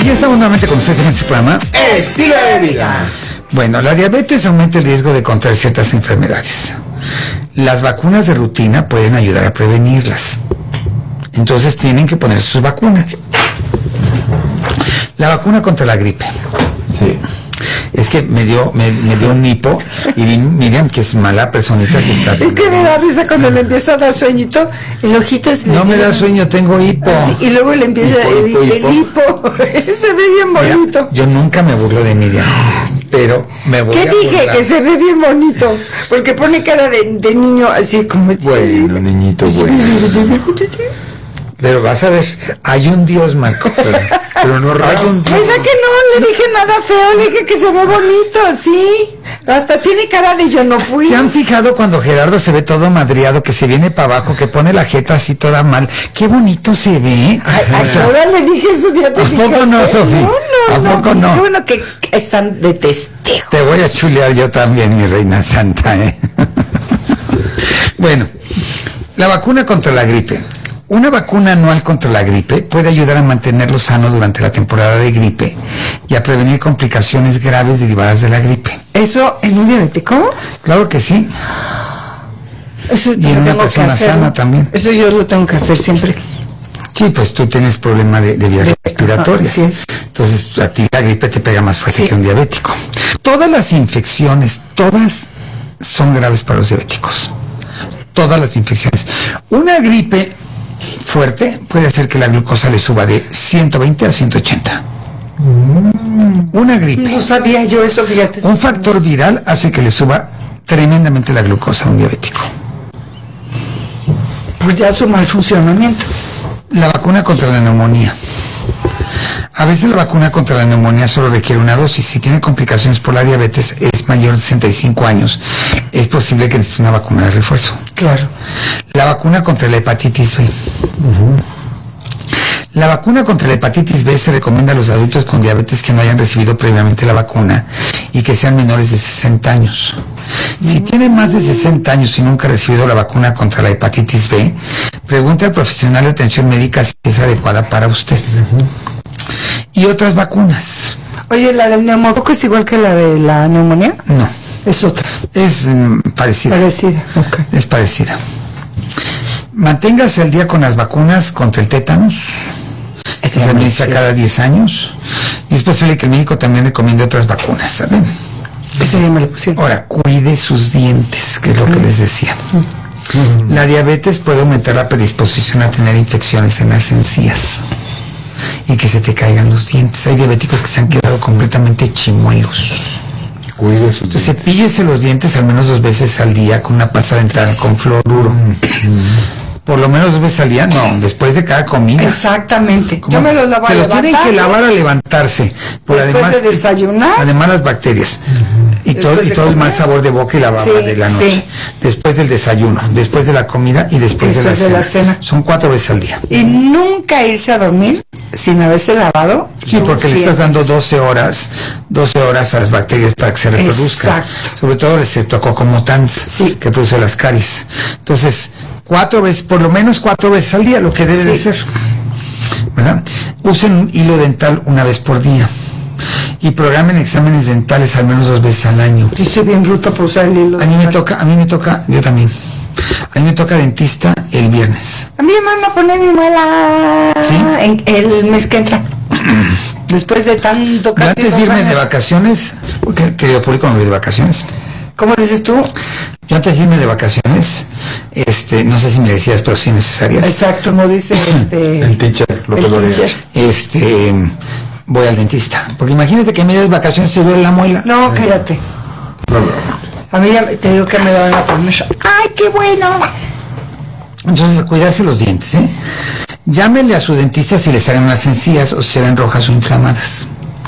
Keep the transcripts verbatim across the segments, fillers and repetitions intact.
ya estamos nuevamente con ustedes en este programa Estilo de Vida. Bueno, la diabetes aumenta el riesgo de contraer ciertas enfermedades. Las vacunas de rutina pueden ayudar a prevenirlas. Entonces tienen que poner sus vacunas. La vacuna contra la gripe. Sí. Es que me dio me, me dio un hipo y Miriam, que es mala personita, se está... Es que me da risa cuando le empieza a dar sueñito, el ojito se No me da empieza- sueño, tengo hipo. Así, y luego le empieza el, Hipo, el hipo. hipo. Se ve bien Mira, bonito. yo nunca me burlo de Miriam, pero me voy ¿Qué a dije? burlar. Que se ve bien bonito. Porque pone cara de, de niño así como... Bueno, niñito, bueno. Pero vas a ver, hay un Dios, Marco. Pero, pero no hay un Dios. ¿Verdad que no? Le dije nada feo, le dije que se ve bonito, sí. Hasta tiene cara de yo no fui. ¿Se han fijado cuando Gerardo se ve todo madreado, que se viene para abajo, que pone la jeta así toda mal? ¡Qué bonito se ve! Ay, O ay, sea, ahora le dije eso, ya te ¿a poco fijaste? no, Sofi? No, no, ¿A no. poco no? Qué bueno que están de testigo. te voy a chulear yo también, mi reina santa, ¿eh? Bueno, la vacuna contra la gripe. Una vacuna anual contra la gripe puede ayudar a mantenerlo sano durante la temporada de gripe y a prevenir complicaciones graves derivadas de la gripe. ¿Eso en un diabético? Claro que sí. Eso Y en una persona sana también. Eso yo lo tengo que hacer siempre. Sí, pues tú tienes problema de, de vías De- respiratorias. así es. Entonces a ti la gripe te pega más fuerte Sí. que un diabético. Todas las infecciones, todas son graves para los diabéticos. Todas las infecciones. Una gripe fuerte puede hacer que la glucosa le suba de ciento veinte a ciento ochenta. Una gripe. No sabía yo eso, fíjate. Un factor viral hace que le suba tremendamente la glucosa a un diabético. Pues ya su mal funcionamiento. La vacuna contra la neumonía. A veces la vacuna contra la neumonía solo requiere una dosis. Si tiene complicaciones por la diabetes, es mayor de sesenta y cinco años, es posible que necesite una vacuna de refuerzo. Claro. La vacuna contra la hepatitis B. La vacuna contra la hepatitis B se recomienda a los adultos con diabetes que no hayan recibido previamente la vacuna y que sean menores de sesenta años. Si tiene más de sesenta años y nunca ha recibido la vacuna contra la hepatitis B, pregunte al profesional de atención médica si es adecuada para usted. Y otras vacunas. Oye, ¿la del neumococo es igual que la de la neumonía? No, Es otra. es mm, parecida. Parecida. Ok. Es parecida. Manténgase al día con las vacunas contra el tétanos. Esa Se ya me administra la cada diez años. Y es posible que el médico también recomiende otras vacunas, ¿saben? Esa ya me la pusieron. Ahora, cuide sus dientes, que es lo que les decía. La diabetes puede aumentar la predisposición a tener infecciones en las encías y que se te caigan los dientes. Hay diabéticos que se han quedado completamente chimuelos. Cuide sus Entonces, cepíllese los dientes al menos dos veces al día con una pasta dental con fluoruro. Por lo menos dos veces al día, no, después de cada comida. Exactamente. ¿Cómo? Yo me los lavo Se al los tienen que levantarme. lavar al levantarse. Por Después además, de desayunar. Además las bacterias. Y todo, Después y de todo el mal comer. sabor de boca y la baba Sí, de la noche. sí. Después del desayuno, después de la comida y después, Después de, de la, la cena. cena. Son cuatro veces al día. Y nunca irse a dormir sin haberse lavado. Sí, porque le estás dando doce horas, doce horas a las bacterias para que se reproduzcan. Exacto. Sobre todo el Streptococcus mutans, Sí. que produce las caries. Entonces, cuatro veces, por lo menos cuatro veces al día, lo que debe de Sí. ser. ¿Verdad? Usen un hilo dental una vez por día. Y programen exámenes dentales al menos dos veces al año. Yo soy bien bruta por usar el hilo. A mí me dental. toca, a mí me toca, yo también. A mí me toca dentista el viernes. A mí me van a poner mi muela ¿Sí? en el mes que entra. Después de tanto Yo casi antes de dos irme de años. vacaciones, porque querido público, me voy de vacaciones. ¿Cómo dices tú? Yo antes de irme de vacaciones, este, no sé si me decías, pero sí necesarias. Exacto, no dice este. El teacher, lo el que lo teacher. Este, voy al dentista. Porque imagínate que en medio de vacaciones te duele la muela. No, cállate. No, no. A mí ya te digo que me la van a poner. ¡Ay, qué bueno! Entonces, a cuidarse los dientes, ¿eh? Llámele a su dentista si le salen las encías o si se ven rojas o inflamadas.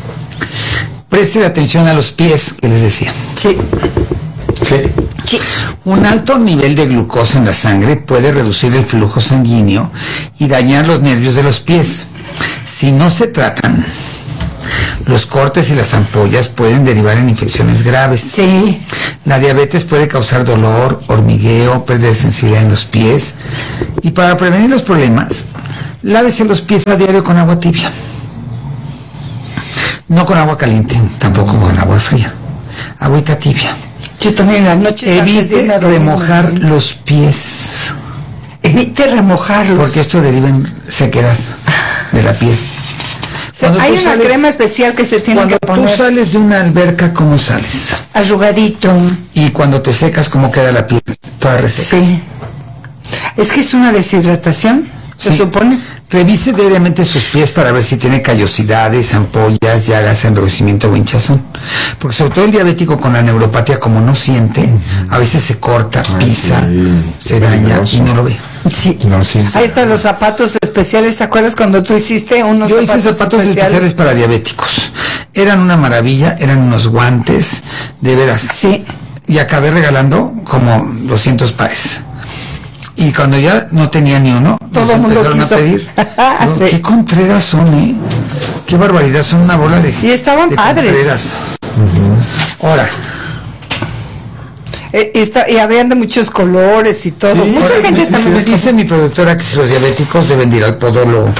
Preste atención a los pies, que les decía. Sí. Sí. Sí. Un alto nivel de glucosa en la sangre puede reducir el flujo sanguíneo y dañar los nervios de los pies. Si no se tratan, los cortes y las ampollas pueden derivar en infecciones graves. Sí. La diabetes puede causar dolor, hormigueo, pérdida de sensibilidad en los pies. Y para prevenir los problemas, lávese los pies a diario con agua tibia. No con agua caliente, tampoco con agua fría. Agüita tibia. Yo también en las noches antes de Evite irme a dormir, remojar los pies, Evite remojarlos. porque esto deriva en sequedad de la piel. O sea, hay una sales- crema especial que se tiene Cuando que tú poner sales de una alberca, ¿cómo sales? arrugadito. Y cuando te secas, ¿cómo queda la piel? Toda reseca. Sí. Es que es una deshidratación, se Sí. supone. Revise diariamente sus pies para ver si tiene callosidades, ampollas, llagas, enrojecimiento o hinchazón. Porque sobre todo el diabético con la neuropatía, como no siente, a veces se corta, pisa, sí, se qué daña peligroso. y no lo ve. Sí. No lo siento. Ahí están los zapatos especiales, ¿te acuerdas cuando tú hiciste unos Yo zapatos, hice zapatos especiales para diabéticos. Eran una maravilla, eran unos guantes, de veras. Sí. Y acabé regalando como doscientos pares. Y cuando ya no tenía ni uno, Todo nos el mundo empezaron quiso. a pedir. Digo, Sí. Qué contreras son, ¿eh? Qué barbaridad, son una bola de... Y estaban de padres. contreras. Ahora, Eh, está- y habían de muchos colores y todo. Mucha ahora, gente me, también. me dice mi productora que si los diabéticos deben de ir al podólogo.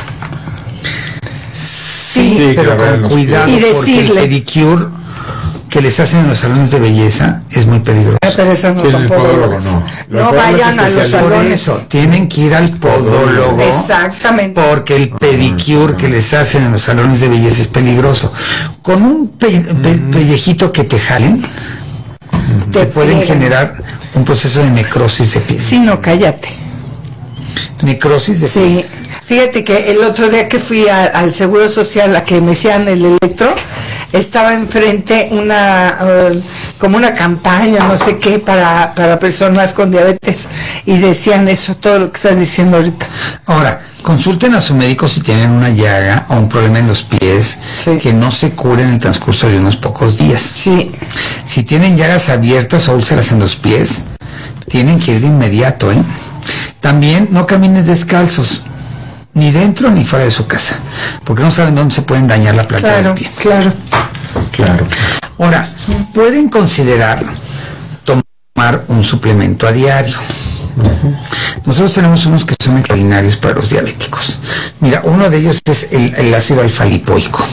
Sí, Sí, pero que hagan con los cuidado, pies. Y porque el decirle. pedicure que les hacen en los salones de belleza es muy peligroso. Ah, pero esos no Sí, son el podólogo podólogos. no. Los No podólogos vayan a los especialistas. Por salones. eso, tienen que ir al podólogo. Exactamente. Porque el pedicure que les hacen en los salones de belleza es peligroso. Con un pe- pe- pellejito que te jalen, te pueden pegan. generar un proceso de necrosis de piel. Sí, no, cállate. Necrosis de piel. Sí. Fíjate que el otro día que fui a- al Seguro Social a que me hacían el electro, estaba enfrente una, eh, como una campaña, no sé qué, para, para personas con diabetes. Y decían eso, todo lo que estás diciendo ahorita. Ahora, consulten a su médico si tienen una llaga o un problema en los pies Sí. que no se cure en el transcurso de unos pocos días. Sí. Si tienen llagas abiertas o úlceras en los pies, tienen que ir de inmediato, ¿eh? También no caminen descalzos, ni dentro ni fuera de su casa, porque no saben dónde se pueden dañar la planta Claro, del pie. claro. Claro. Ahora, pueden considerar tomar un suplemento a diario. Nosotros tenemos unos que son extraordinarios para los diabéticos. Mira, uno de ellos es el, el ácido alfa-lipoico.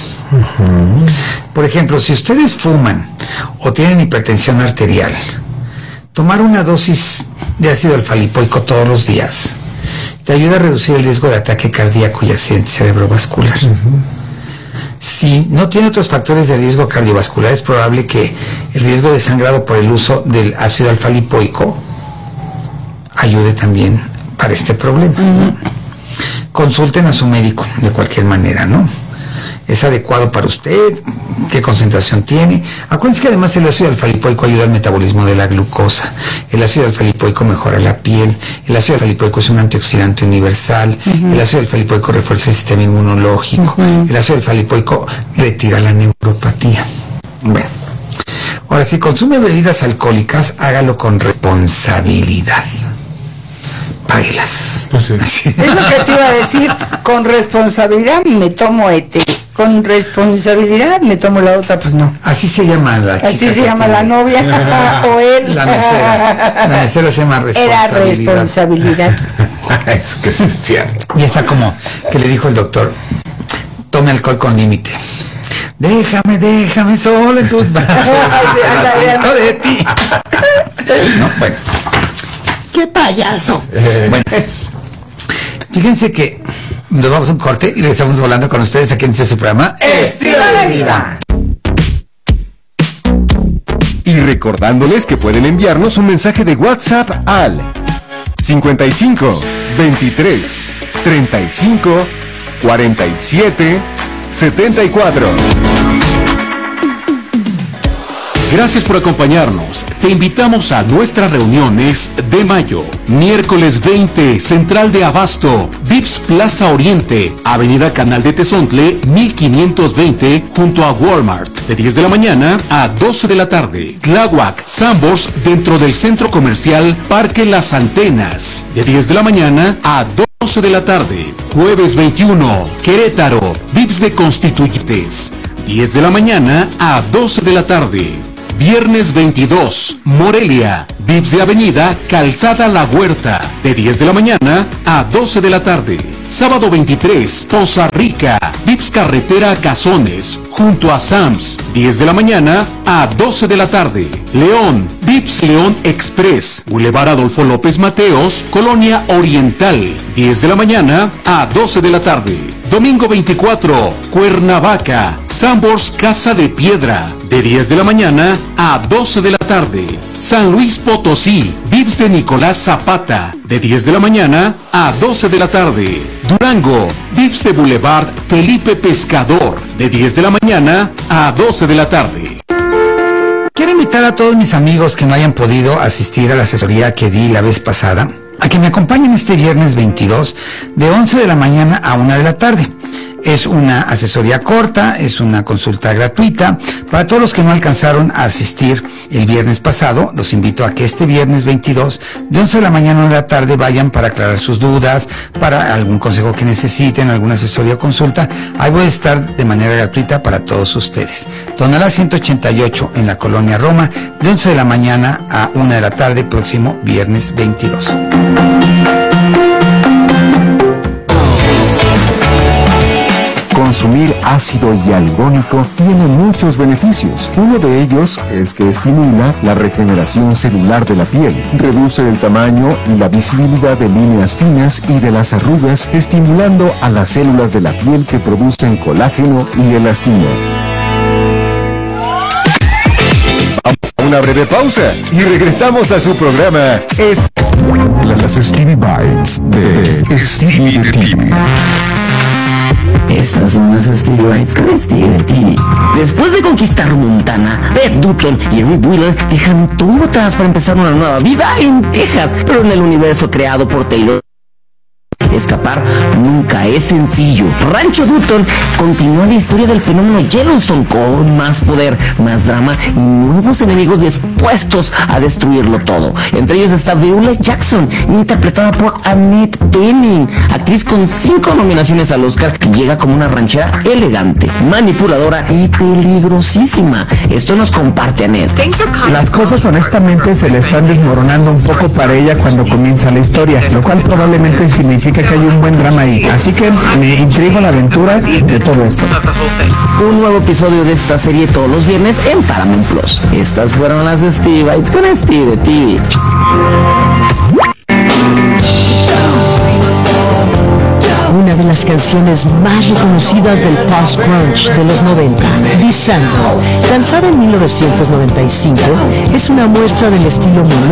Por ejemplo, si ustedes fuman o tienen hipertensión arterial, tomar una dosis de ácido alfa-lipoico todos los días te ayuda a reducir el riesgo de ataque cardíaco y accidente cerebrovascular. Si no tiene otros factores de riesgo cardiovascular, es probable que el riesgo de sangrado por el uso del ácido alfa-lipoico ayude también para este problema, ¿no? Consulten a su médico de cualquier manera, ¿no? Es adecuado para usted, qué concentración tiene. Acuérdense que además el ácido alfa-lipoico ayuda al metabolismo de la glucosa. El ácido alfa-lipoico mejora la piel. El ácido alfa-lipoico es un antioxidante universal. Uh-huh. El ácido alfa-lipoico refuerza el sistema inmunológico. Uh-huh. El ácido alfa-lipoico retira la neuropatía. Bueno, ahora si consume bebidas alcohólicas, hágalo con responsabilidad. Páguelas. Pues sí. Es lo que te iba a decir, con responsabilidad me tomo este, con responsabilidad me tomo la otra, pues no. Así se llama la chica. Así se llama la novia o él. La mesera. La mesera se llama responsabilidad. Era responsabilidad. Es que sí es cierto. Y está como que le dijo el doctor, tome alcohol con límite. Déjame, déjame solo en tus brazos. pedacito de ti. No, bueno. ¡Qué payaso! Bueno, fíjense que nos vamos a un corte y regresamos volando con ustedes aquí en este programa Estilo de Vida. Y recordándoles que pueden enviarnos un mensaje de WhatsApp al cincuenta y cinco, veintitrés, treinta y cinco, cuarenta y siete, setenta y cuatro. Gracias por acompañarnos. Te invitamos a nuestras reuniones de mayo. Miércoles veinte, Central de Abasto, Vips Plaza Oriente, Avenida Canal de Tezontle, mil quinientos veinte, junto a Walmart. De diez de la mañana a doce de la tarde. Tláhuac, Sambors, dentro del Centro Comercial Parque Las Antenas. De diez de la mañana a doce de la tarde. Jueves veintiuno, Querétaro, Vips de Constituyentes. diez de la mañana a doce de la tarde. Viernes veintidós, Morelia, Vips de Avenida Calzada La Huerta, de diez de la mañana a doce de la tarde. Sábado veintitrés, Poza Rica, Vips Carretera Cazones, junto a Sam's, diez de la mañana a doce de la tarde. León, Vips León Express, Boulevard Adolfo López Mateos, Colonia Oriental, diez de la mañana a doce de la tarde. Domingo veinticuatro, Cuernavaca, Sambors Casa de Piedra, de diez de la mañana a doce de la tarde. San Luis Potosí, Vips de Nicolás Zapata, de diez de la mañana a doce de la tarde. Durango, Vips de Boulevard Felipe Pescador, de diez de la mañana a doce de la tarde. Quiero invitar a todos mis amigos que no hayan podido asistir a la asesoría que di la vez pasada a que me acompañen este viernes veintidós de once de la mañana a una de la tarde. Es una asesoría corta, es una consulta gratuita. Para todos los que no alcanzaron a asistir el viernes pasado, los invito a que este viernes veintidós de once de la mañana a una de la tarde vayan para aclarar sus dudas, para algún consejo que necesiten, alguna asesoría o consulta. Ahí voy a estar de manera gratuita para todos ustedes. Tonalá ciento ochenta y ocho en la Colonia Roma, de once de la mañana a una de la tarde, próximo viernes veintidós. Consumir ácido hialurónico tiene muchos beneficios. Uno de ellos es que estimula la regeneración celular de la piel, reduce el tamaño y la visibilidad de líneas finas y de las arrugas, estimulando a las células de la piel que producen colágeno y elastina. Vamos a una breve pausa y regresamos a su programa. Es las Stevie Bites de Stevie de T V. Estas son las Stevie Bites con Stevie de T V. Después de conquistar Montana, Beth Dutton y Rick Wheeler dejan todo atrás para empezar una nueva vida en Texas, pero en el universo creado por Taylor. Escapar nunca es sencillo. Rancho Dutton continúa la historia del fenómeno Yellowstone con más poder, más drama y nuevos enemigos dispuestos a destruirlo todo. Entre ellos está Viola Jackson, interpretada por Annette Bening, actriz con cinco nominaciones al Oscar, que llega como una ranchera elegante, manipuladora y peligrosísima. Esto nos comparte Annette. Las cosas honestamente se le están desmoronando un poco para ella cuando comienza la historia, lo cual probablemente significa que hay un buen drama ahí. Así que me intriga la aventura de todo esto. Un nuevo episodio de esta serie todos los viernes en Paramount Plus. Estas fueron las Stevie Bites con Stevie de T V. Una de las canciones más reconocidas del post-grunge de los noventa, Descendant, lanzada en mil novecientos noventa y cinco, es una muestra del estilo